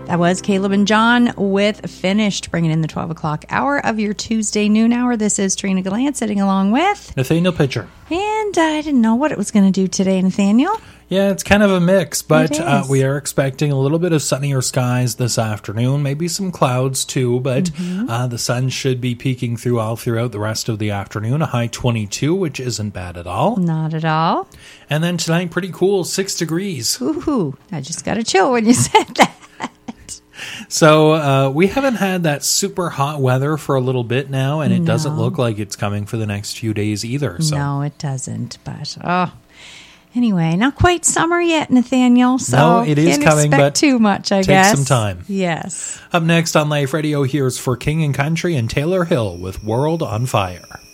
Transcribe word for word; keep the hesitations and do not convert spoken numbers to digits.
That was Caleb and John with Finished, bringing in the twelve o'clock hour of your Tuesday noon hour. This is Trina Gallant sitting along with Nathaniel Pitcher. And I didn't know what it was going to do today, Nathaniel. Yeah, it's kind of a mix, but uh, we are expecting a little bit of sunnier skies this afternoon, maybe some clouds too, but mm-hmm. uh, the sun should be peeking through all throughout the rest of the afternoon, a high twenty-two, which isn't bad at all. Not at all. And then tonight, pretty cool, six degrees. Ooh, I just got a chill when you said that. So uh, we haven't had that super hot weather for a little bit now, and it no. doesn't look like it's coming for the next few days either. So. No, it doesn't, but oh... Anyway, not quite summer yet, Nathaniel, so no, it is can't coming, expect but too much, I take guess. some time. Yes. Up next on Life Radio, here's For King and Country and Taylor Hill with World on Fire.